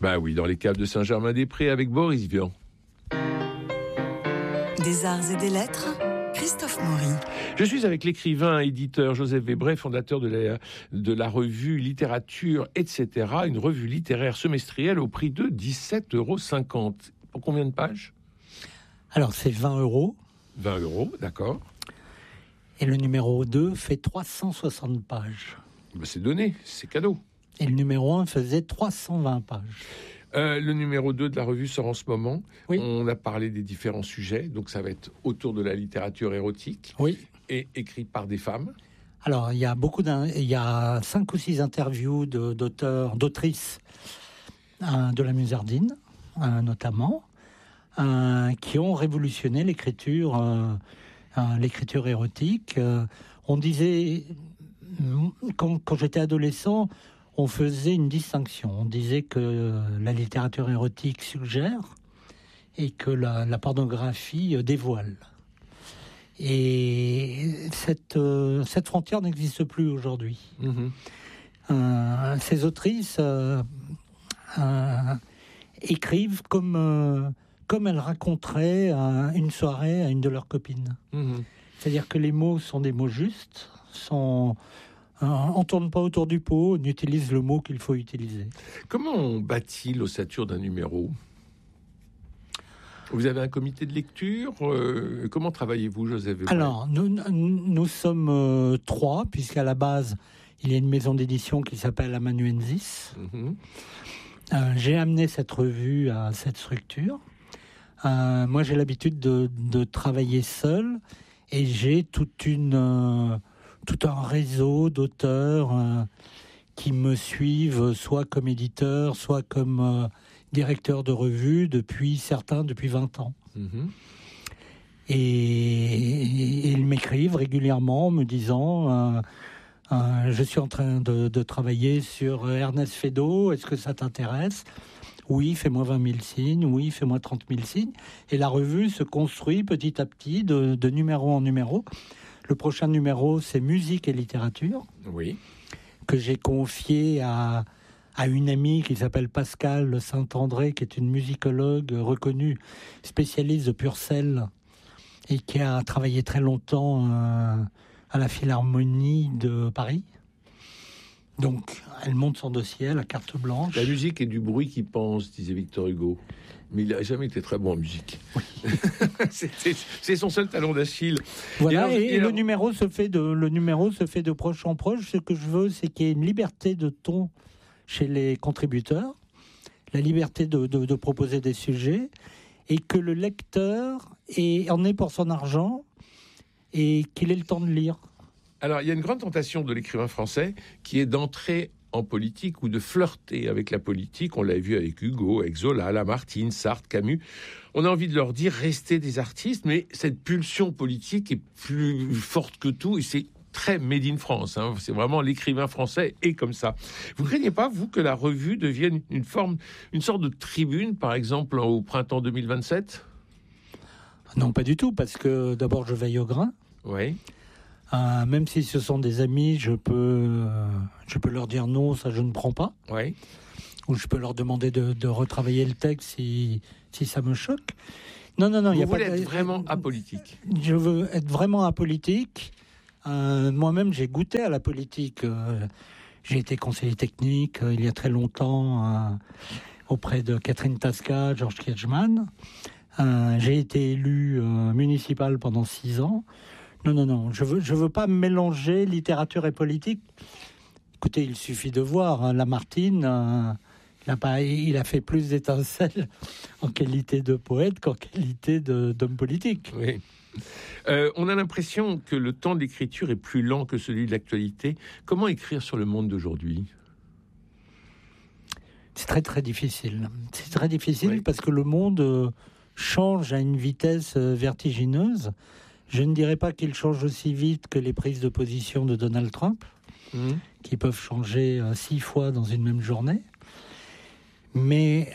Bah oui, dans les caves de Saint-Germain-des-Prés avec Boris Vian. Des arts et des lettres, Christophe Maury. Je suis avec l'écrivain, éditeur Joseph Webray, fondateur de la revue Littérature, etc., une revue littéraire semestrielle au prix de 17,50 €. Pour combien de pages ? Alors, c'est 20 €. 20 €, d'accord. Et le numéro 2 fait 360 pages. Ben, c'est donné, c'est cadeau. Et le numéro 1 faisait 320 pages. Le numéro 2 de la revue sort en ce moment. Oui. On a parlé des différents sujets, donc ça va être autour de la littérature érotique. Oui. Et écrit par des femmes. Alors, il y a 5 ou 6 interviews d'auteurs, d'autrices de la Musardine, notamment, qui ont révolutionné l'écriture érotique. On disait, quand j'étais adolescent, on faisait une distinction. On disait que la littérature érotique suggère et que la pornographie dévoile. Et cette frontière n'existe plus aujourd'hui. Ces autrices écrivent comme elles raconteraient une soirée à une de leurs copines. C'est-à-dire que les mots sont des mots justes, on ne tourne pas autour du pot, on utilise le mot qu'il faut utiliser. Comment on bâtit l'ossature d'un numéro ? Vous avez un comité de lecture. Comment travaillez-vous, Joseph Webray ? Alors, nous sommes 3, puisqu'à la base, il y a une maison d'édition qui s'appelle Amanuensis. J'ai amené cette revue à cette structure. Moi, j'ai l'habitude de travailler seul, et j'ai tout un réseau d'auteurs qui me suivent, soit comme éditeur, soit comme directeur de revue, depuis 20 ans. Et ils m'écrivent régulièrement, me disant je suis en train de travailler sur Ernest Feydeau, est-ce que ça t'intéresse ? Oui, fais-moi 20 000 signes, oui, fais-moi 30 000 signes. Et la revue se construit petit à petit, de numéro en numéro. Le prochain numéro, c'est Musique et littérature, oui, que j'ai confié à une amie qui s'appelle Pascale Saint-André, qui est une musicologue reconnue, spécialiste de Purcell, et qui a travaillé très longtemps à la Philharmonie de Paris. Donc, elle monte son dossier à la carte blanche. La musique est du bruit qui pense, disait Victor Hugo. Mais il n'a jamais été très bon en musique. Oui. c'est son seul talon d'Achille. Voilà, et le numéro se fait de proche en proche. Ce que je veux, c'est qu'il y ait une liberté de ton chez les contributeurs, la liberté de proposer des sujets, et que le lecteur en ait pour son argent et qu'il ait le temps de lire. Alors, il y a une grande tentation de l'écrivain français qui est d'entrer en politique ou de flirter avec la politique. On l'a vu avec Hugo, avec Zola, Lamartine, Sartre, Camus. On a envie de leur dire restez des artistes, mais cette pulsion politique est plus forte que tout et c'est très made in France. C'est vraiment l'écrivain français est comme ça. Vous ne craignez pas, vous, que la revue devienne une sorte de tribune, par exemple, au printemps 2027 ? Non, pas du tout, parce que d'abord, je veille au grain. Oui. Même si ce sont des amis, je peux leur dire non, ça je ne prends pas. Oui. Ou je peux leur demander de retravailler le texte si ça me choque. Non. Vous voulez être vraiment apolitique ? Je veux être vraiment apolitique. Moi-même, j'ai goûté à la politique. J'ai été conseiller technique il y a très longtemps auprès de Catherine Tasca, Georges Kiechman. J'ai été élu municipal pendant 6 ans. Non. Je veux pas mélanger littérature et politique. Écoutez, il suffit de voir Lamartine. Il a fait plus d'étincelles en qualité de poète qu'en qualité d'homme politique. Oui. On a l'impression que le temps de l'écriture est plus lent que celui de l'actualité. Comment écrire sur le monde d'aujourd'hui ? C'est très très difficile. C'est très difficile oui. Parce que le monde change à une vitesse vertigineuse. Je ne dirais pas qu'il change aussi vite que les prises de position de Donald Trump, qui peuvent changer 6 fois dans une même journée. Mais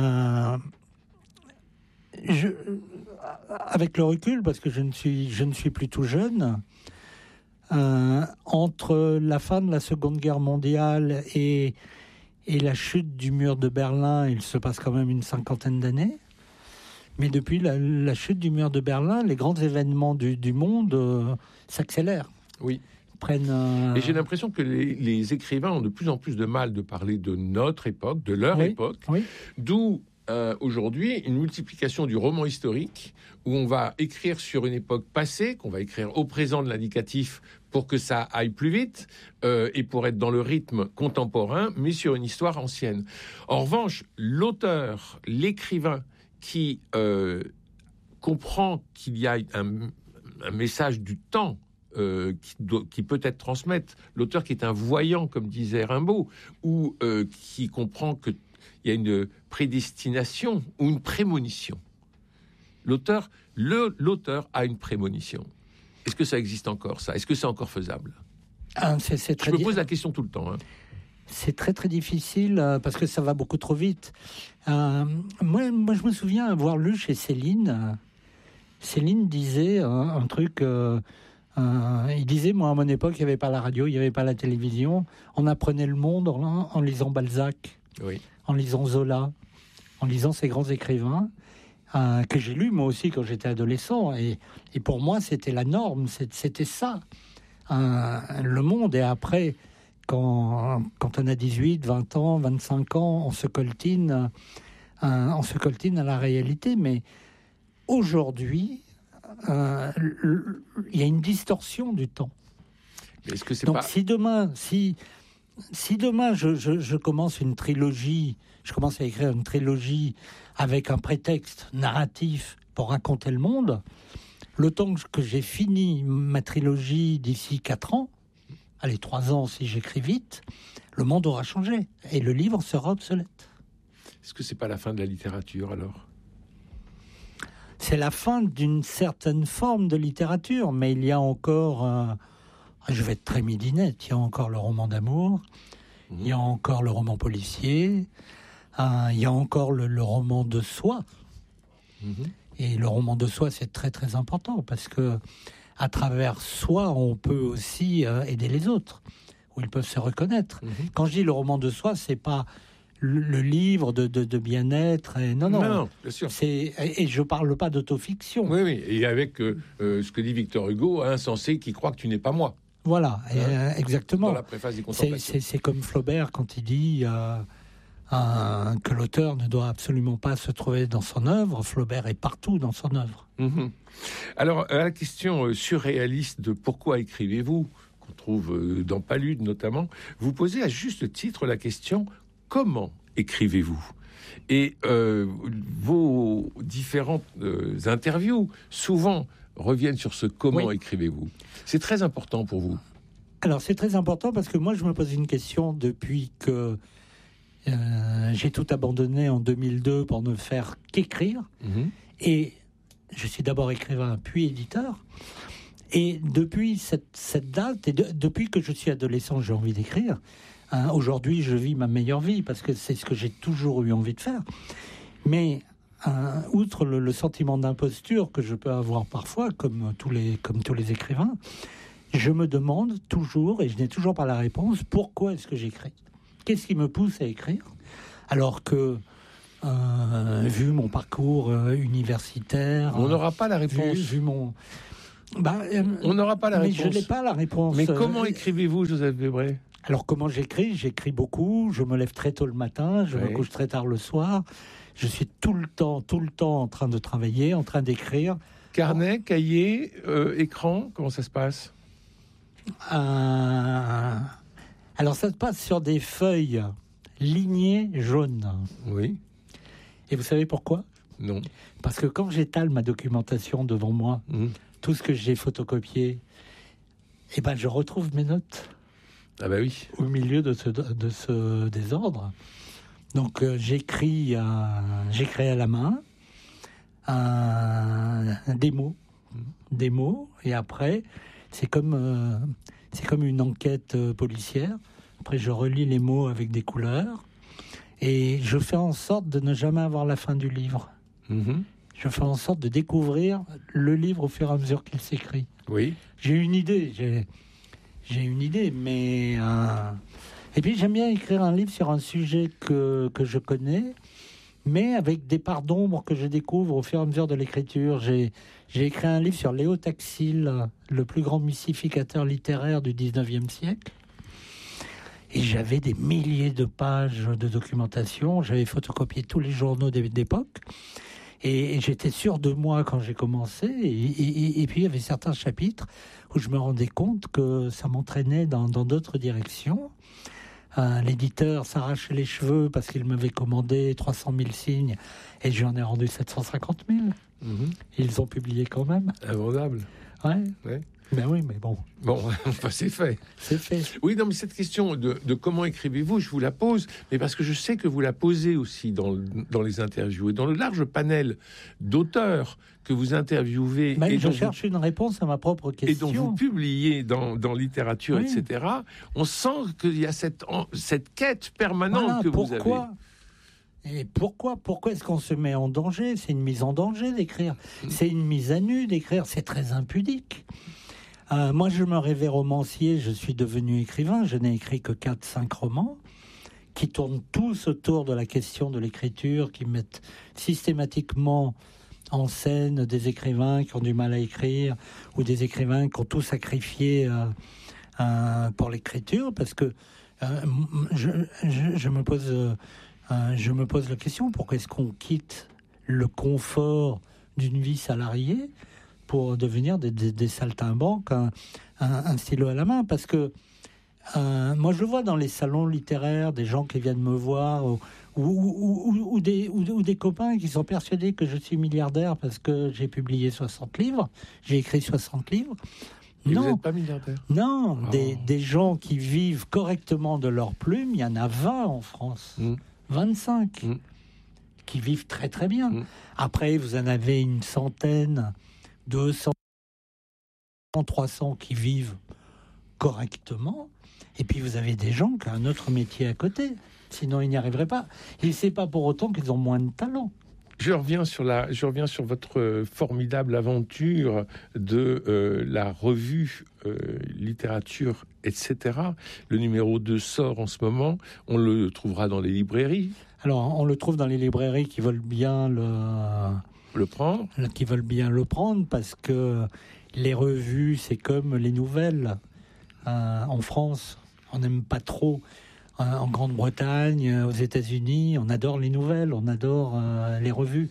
avec le recul, parce que je ne suis plus tout jeune, entre la fin de la Seconde Guerre mondiale et Et la chute du mur de Berlin, il se passe quand même une 50aine d'années. Mais depuis la chute du mur de Berlin, les grands événements du monde s'accélèrent. Oui. Prennent, Et j'ai l'impression que les écrivains ont de plus en plus de mal de parler de notre époque, de leur époque, d'où aujourd'hui une multiplication du roman historique, où on va écrire sur une époque passée, qu'on va écrire au présent de l'indicatif pour que ça aille plus vite, et pour être dans le rythme contemporain, mais sur une histoire ancienne. En revanche, l'auteur, l'écrivain, qui comprend qu'il y a un message du temps qui peut-être transmettre, l'auteur qui est un voyant, comme disait Rimbaud, ou qui comprend qu'il y a une prédestination ou une prémonition. L'auteur a une prémonition. Est-ce que ça existe encore, ça ? Est-ce que c'est encore faisable ? Je me pose la question tout le temps. C'est très très difficile parce que ça va beaucoup trop vite. Moi, je me souviens avoir lu chez Céline. Céline disait un truc. Il disait, moi, à mon époque, il n'y avait pas la radio, il n'y avait pas la télévision. On apprenait le monde en lisant Balzac, en lisant Zola, en lisant ces grands écrivains que j'ai lus, moi aussi, quand j'étais adolescent. Et pour moi, c'était la norme, c'était ça, le monde. Et après, quand on a 18, 20 ans, 25 ans, on se coltine à la réalité. Mais aujourd'hui, il y a une distorsion du temps. Mais est-ce que c'est donc pas... si demain je commence une trilogie, je commence à écrire une trilogie avec un prétexte narratif pour raconter le monde, le temps que j'ai fini ma trilogie d'ici 4 ans, allez 3 ans si j'écris vite, le monde aura changé et le livre sera obsolète. Est-ce que c'est pas la fin de la littérature alors ? C'est la fin d'une certaine forme de littérature, mais il y a encore, je vais être très midinette, il y a encore le roman d'amour, il y a encore le roman policier, il y a encore le roman de soi. Et le roman de soi, c'est très très important, parce que à travers soi, on peut aussi aider les autres, où ils peuvent se reconnaître. Quand je dis le roman de soi, c'est pas le livre de bien-être. Non, bien sûr. Et je parle pas d'autofiction. Oui, et avec ce que dit Victor Hugo, insensé qui croit que tu n'es pas moi. Voilà, exactement. Dans la préface des Contemplations. C'est comme Flaubert quand il dit que l'auteur ne doit absolument pas se trouver dans son œuvre. Flaubert est partout dans son œuvre. Alors, à la question surréaliste de pourquoi écrivez-vous, qu'on trouve dans Palude notamment, vous posez à juste titre la question comment écrivez-vous ? Et vos différentes interviews souvent reviennent sur ce comment écrivez-vous. C'est très important pour vous. Alors c'est très important parce que moi je me pose une question depuis que j'ai tout abandonné en 2002 pour ne faire qu'écrire. Et je suis d'abord écrivain puis éditeur. Et depuis cette date, et depuis que je suis adolescent, j'ai envie d'écrire. Aujourd'hui, je vis ma meilleure vie parce que c'est ce que j'ai toujours eu envie de faire. Mais outre le sentiment d'imposture que je peux avoir parfois, comme tous les écrivains, je me demande toujours, et je n'ai toujours pas la réponse, pourquoi est-ce que j'écris ? Qu'est-ce qui me pousse à écrire ? Alors que, vu mon parcours universitaire... On n'aura pas la réponse. Vu mon... on n'aura pas la réponse. Mais je n'ai pas la réponse. Mais comment écrivez-vous, Joseph Webrey ? Alors, comment j'écris ? J'écris beaucoup. Je me lève très tôt le matin. Je me couche très tard le soir. Je suis tout le temps en train de travailler, en train d'écrire. Carnet, cahier, écran, comment ça se passe ? Alors, ça se passe sur des feuilles lignées jaunes. Oui. Et vous savez pourquoi ? Non. Parce que quand j'étale ma documentation devant moi, tout ce que j'ai photocopié, je retrouve mes notes. Ah bah oui. Au milieu de ce désordre. Donc j'écris à la main des mots, et après c'est comme une enquête policière. Après je relis les mots avec des couleurs et je fais en sorte de ne jamais avoir la fin du livre. Je fais en sorte de découvrir le livre au fur et à mesure qu'il s'écrit. Oui. J'ai une idée, mais Et puis j'aime bien écrire un livre sur un sujet que je connais, mais avec des parts d'ombre que je découvre au fur et à mesure de l'écriture. J'ai écrit un livre sur Léo Taxil, le plus grand mystificateur littéraire du 19e siècle. Et j'avais des milliers de pages de documentation. J'avais photocopié tous les journaux d'époque. Et j'étais sûr de moi quand j'ai commencé. Et puis, il y avait certains chapitres où je me rendais compte que ça m'entraînait dans d'autres directions. L'éditeur s'arrachait les cheveux parce qu'il m'avait commandé 300 000 signes et j'en ai rendu 750 000. Ils ont publié quand même. Invendable. Ouais. Ben oui, mais bon. Bon, enfin, c'est fait. C'est fait. Oui, non, mais cette question de comment écrivez-vous, je vous la pose, mais parce que je sais que vous la posez aussi dans les interviews et dans le large panel d'auteurs que vous interviewez. Ben, et je cherche une réponse à ma propre question. Et dont vous publiez dans littérature, oui. Etc. On sent qu'il y a cette quête permanente que vous avez. Et pourquoi est-ce qu'on se met en danger? C'est une mise en danger d'écrire. C'est une mise à nu d'écrire. C'est très impudique. Moi, je me rêvais romancier. Je suis devenu écrivain. Je n'ai écrit que 4-5 romans qui tournent tous autour de la question de l'écriture, qui mettent systématiquement en scène des écrivains qui ont du mal à écrire ou des écrivains qui ont tout sacrifié pour l'écriture. Parce que je me pose la question, pourquoi est-ce qu'on quitte le confort d'une vie salariée pour devenir des saltimbanques, un stylo à la main? Parce que moi, je vois dans les salons littéraires des gens qui viennent me voir ou des copains qui sont persuadés que je suis milliardaire parce que j'ai publié 60 livres, j'ai écrit 60 livres. Et non, vous n'êtes pas milliardaire? Non, des gens qui vivent correctement de leur plume, il y en a 20 en France. 25 qui vivent très très bien. Après, vous en avez une centaine, 200, 300 qui vivent correctement. Et puis vous avez des gens qui ont un autre métier à côté. Sinon, ils n'y arriveraient pas. Et c'est pas pour autant qu'ils ont moins de talent. Je reviens sur votre formidable aventure de la revue littérature, etc. Le numéro 2 sort en ce moment. On le trouvera dans les librairies. Alors, on le trouve dans les librairies qui veulent bien le prendre. Qui veulent bien le prendre parce que les revues, c'est comme les nouvelles. En France, on n'aime pas trop. En Grande-Bretagne, aux États-Unis, on adore les nouvelles, on adore les revues.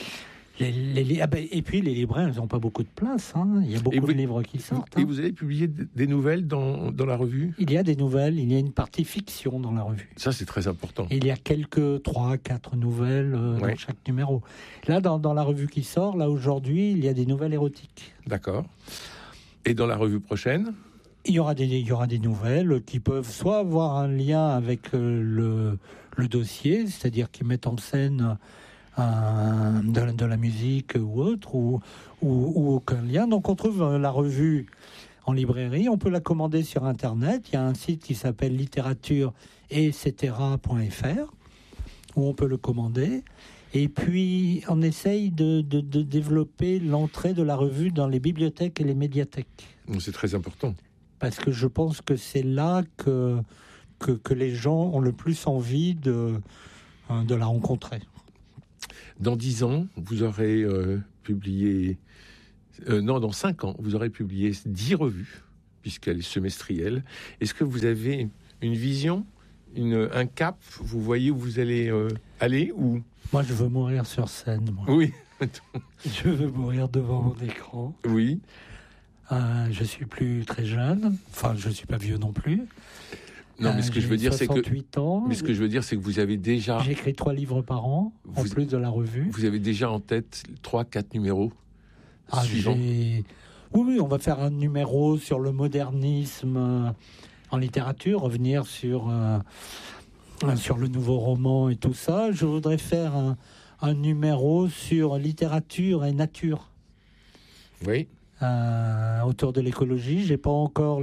Et puis les libraires, ils n'ont pas beaucoup de place. Il y a beaucoup de livres qui sortent. Et vous avez publié des nouvelles dans la revue? Il y a des nouvelles, il y a une partie fiction dans la revue. Ça, c'est très important. Il y a quelques 3-4 nouvelles dans chaque numéro. Là, dans la revue qui sort, là aujourd'hui, il y a des nouvelles érotiques. D'accord. Et dans la revue prochaine? Il y aura des nouvelles qui peuvent soit avoir un lien avec le dossier, c'est-à-dire qui mettent en scène de la musique ou autre, ou aucun lien. Donc on trouve la revue en librairie, on peut la commander sur Internet. Il y a un site qui s'appelle littérature-etc.fr où on peut le commander. Et puis on essaye de développer l'entrée de la revue dans les bibliothèques et les médiathèques. C'est très important. Parce que je pense que c'est là que les gens ont le plus envie de la rencontrer. Dans 10 ans, vous aurez publié... dans 5 ans, vous aurez publié 10 revues, puisqu'elle est semestrielle. Est-ce que vous avez une vision, un cap? Vous voyez où vous allez aller ou... Moi, je veux mourir sur scène. Moi. Oui. Je veux mourir devant mon écran. Oui. Je suis plus très jeune, enfin je suis pas vieux non plus. Non, mais ce que je veux dire, c'est que. 68 ans. Mais ce que je veux dire, c'est que vous avez déjà. J'écris 3 livres par an, en plus de la revue. Vous avez déjà en tête 3-4 numéros suivants. Oui, on va faire un numéro sur le modernisme en littérature, revenir sur le nouveau roman et tout ça. Je voudrais faire un numéro sur littérature et nature. Oui. Autour de l'écologie, j'ai pas encore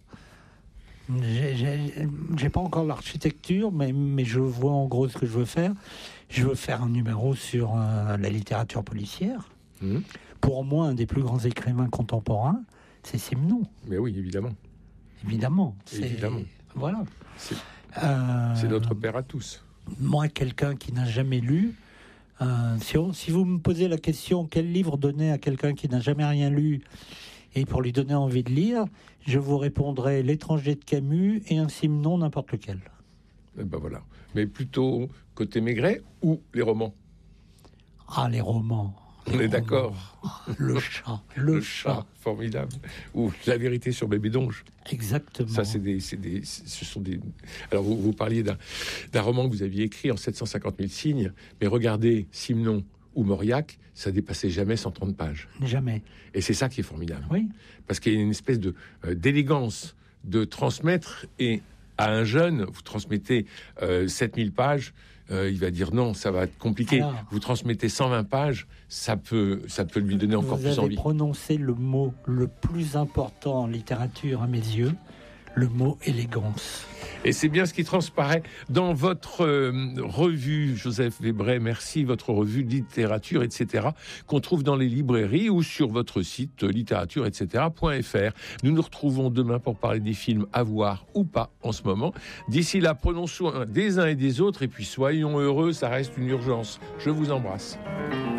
l'architecture, mais je vois en gros ce que je veux faire. Je veux faire un numéro sur la littérature policière. Pour moi, un des plus grands écrivains contemporains, c'est Simenon. Mais oui, évidemment. Évidemment. Évidemment. Voilà. C'est notre père à tous. Moi, quelqu'un qui n'a jamais lu, si vous me posez la question quel livre donner à quelqu'un qui n'a jamais rien lu et pour lui donner envie de lire, je vous répondrai L'étranger de Camus et un Simon n'importe lequel. Et ben voilà. Mais plutôt côté Maigret ou les romans? Ah, les romans. On est d'accord. Le chat. Le chat, formidable. Ou La vérité sur Bébé Donge. Exactement. Ça, ce sont des. Alors, vous parliez d'un roman que vous aviez écrit en 750 000 signes, mais regardez Simon ou Mauriac, ça dépassait jamais 130 pages. Jamais. Et c'est ça qui est formidable. Oui. Parce qu'il y a une espèce d'élégance de transmettre, et à un jeune, vous transmettez 7000 pages, il va dire non, ça va être compliqué. Alors, vous transmettez 120 pages, ça peut lui donner encore plus envie. Vous avez prononcé le mot le plus important en littérature à mes yeux, le mot élégance. Et c'est bien ce qui transparaît dans votre revue, Joseph Webray, merci, votre revue de littérature, etc., qu'on trouve dans les librairies ou sur votre site littérature, etc.fr. Nous nous retrouvons demain pour parler des films à voir ou pas en ce moment. D'ici là, prenons soin des uns et des autres et puis soyons heureux, ça reste une urgence. Je vous embrasse.